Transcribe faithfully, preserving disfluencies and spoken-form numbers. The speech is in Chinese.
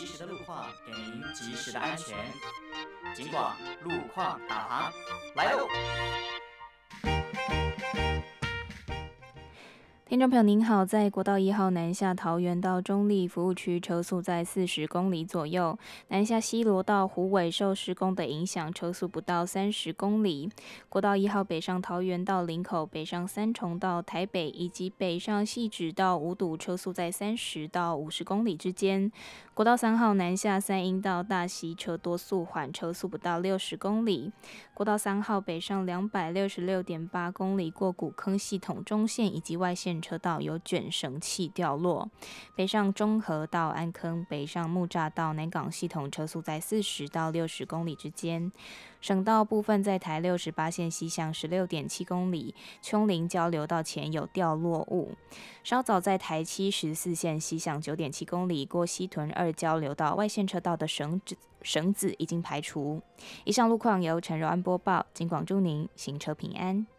及时的路况，给您及时的安全。警广路况导航来喽！ 听众朋友您好，在国道一号南下桃园到中立服务区，车速在四十公里左右；南下西螺到虎尾受施工的影响，车速不到三十公里。国道一号北上桃园到林口，北上三重到台北，以及北上汐止到五堵，车速在三十到五十公里之间。国道三号南下三鹰到大溪，车多速缓，车速不到六十公里。国道三号北上两百六十六点八公里，过古坑系统中线以及外线车道有卷绳器掉落。北上中和到安坑，北上木栅到南港系统，车速在四十到六十公里之间。省道部分在台六十八线西向十六点七公里，琼林交流道前有掉落物。稍早在台七十四线西向九点七公里，过西屯二交流道外线车道的绳子绳子已经排除。以上路况由陈柔安播报，警广祝您行车平安。